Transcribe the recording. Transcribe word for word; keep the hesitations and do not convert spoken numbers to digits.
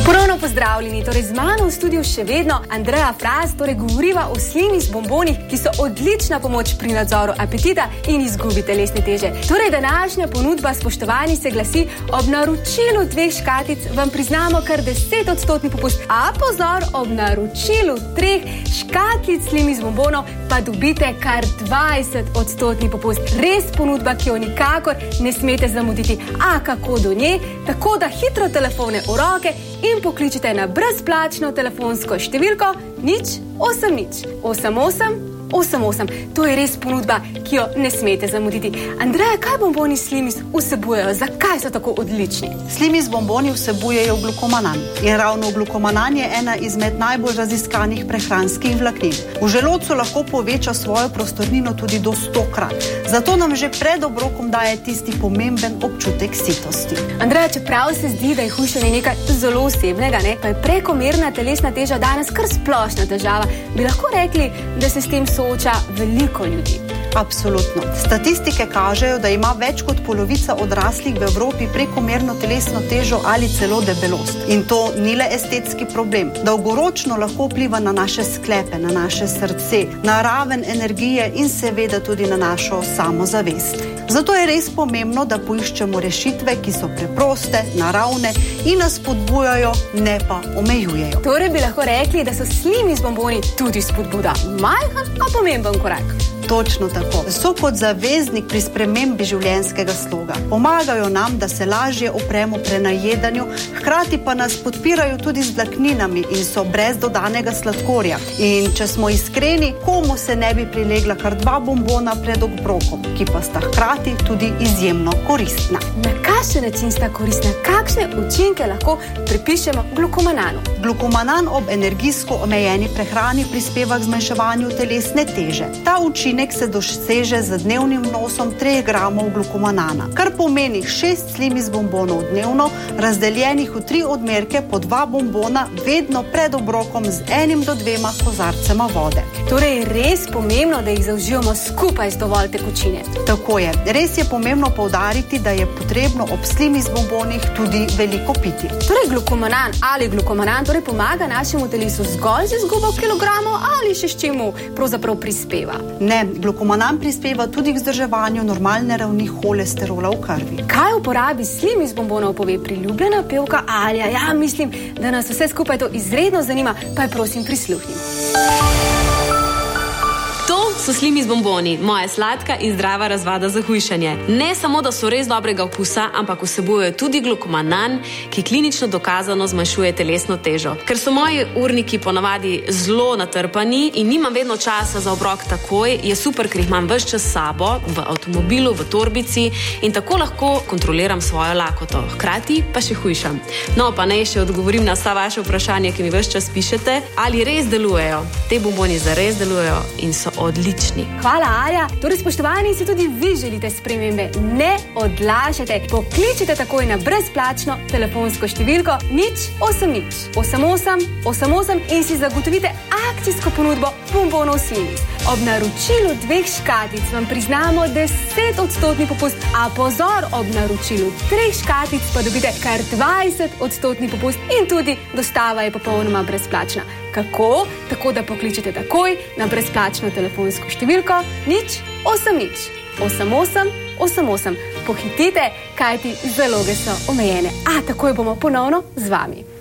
Ponovno pozdravljeni, torej z mano v studiu še vedno Andreja Fras, torej govoriva o Slimis bombonih, ki so odlična pomoč pri nadzoru apetita in izgubi telesne teže. Torej današnja ponudba, spoštovani, se glasi: ob naročilu dveh škatic vam priznamo kar deset odstotni popust, a pozor, ob naročilu treh škatlic Slimis bombonov pa dobite kar dvajset odstotni popust. Res ponudba, ki jo nikakor ne smete zamuditi. A kako do nje? Tako da hitro telefone v roke in pokličite na brezplačno telefonsko številko nič osem nič osem osem osem osem. To je res ponudba, ki jo ne smete zamuditi. Andreja, kaj bomboni Slimis vsebujejo? Zakaj so tako odlični? Slimis bomboni vsebujejo glukomanan. In ravno glukomanan je ena izmed najbolj raziskanih prehranskih vlaknin. V želodcu lahko poveča svojo prostornino tudi do stokrat. Zato nam že pred obrokom daje tisti pomemben občutek sitosti. Andreja, čeprav se zdi, da je hujšanje nekaj zelo osebnega, ne, pa je prekomerna telesna teža danes kar splošna težava. Bi lahko rekli, da se s tem sooča veliko ljudi? Absolutno. Statistike kažejo, da ima več kot polovica odraslih v Evropi prekomerno telesno težo ali celo debelost. In to ni le estetski problem. Dolgoročno lahko vpliva na naše sklepe, na naše srce, na raven energije in seveda tudi na našo samozavest. Zato je res pomembno, da poiščemo rešitve, ki so preproste, naravne in nas spodbujajo, ne pa omejujejo. Torej bi lahko rekli, da so Slimis bomboni tudi spodbuda. Majhen, a pomemben korak. Točno tako. So kot zaveznik pri spremembi življenjskega sloga. Pomagajo nam, da se lažje opremo prenajedanju, hkrati pa nas podpirajo tudi z vlakninami in so brez dodanega sladkorja. In če smo iskreni, komu se ne bi prilegla kar dva bombona pred obrokom, ki pa sta hkrati tudi izjemno koristna. Na kakšen način sta koristna? Kakšne učinke lahko pripišemo glukomananu? Glukomanan ob energijsko omejeni prehrani prispeva k zmanjševanju telesne teže. Ta učinek se doseže z dnevnim vnosom treh gramov glukomanana, kar pomeni šest Slimis bombonov dnevno, razdeljenih v tri odmerke po dva bombona, vedno pred obrokom z enim do dvema kozarcema vode. Torej res pomembno, da jih zaužijemo skupaj z dovolj tekočine. Tako je. Res je pomembno poudariti, da je potrebno ob Slimis bombonih tudi veliko piti. Torej glukomanan ali glukomanan torej pomaga našemu telesu zgolj z izgubo kilogramov ali še s čemu pravzaprav prispeva? Ne, glukomanan prispeva tudi k vzdrževanju normalne ravni holesterola v krvi. Kaj uporabi Slimis bombonov pove priljubljena pevka Alja? Ja, mislim, da nas vse skupaj to izredno zanima, pa je prosim prisluhnimo. To so Slimis bomboni, moja sladka in zdrava razvada za hujšanje. Ne samo, da so res dobrega okusa, ampak vsebujejo tudi glukomanan, ki klinično dokazano zmanjšuje telesno težo. Ker so moji urniki ponavadi zelo natrpani in nimam vedno časa za obrok takoj, je super, ker jih imam ves čas s sabo, v avtomobilu, v torbici in tako lahko kontroliram svojo lakoto. Hkrati pa še hujšam. No, pa naj še odgovorim na vsa vaše vprašanje, ki mi ves čas pišete, ali res delujejo. Te bomboni zares delujejo in so odlični. Hvala, Arja. Torej, spoštovani, si tudi vi želite spremembe. Ne odlašajte. Pokličite takoj na brezplačno telefonsko številko nič osem nič osem osem osem osem in si zagotovite akcijsko ponudbo bombonov Slimis. Ob naročilu dveh škatic vam priznamo deset odstotni popust, a pozor, ob naročilu treh škatic pa dobite kar dvajset odstotni popust in tudi dostava je popolnoma brezplačna. Kako? Tako da pokličete takoj na brezplačno telefonsko številko nič osem nič osem osem osem osem. Pohitite, kajti zaloge so omejene. A takoj bomo ponovno z vami.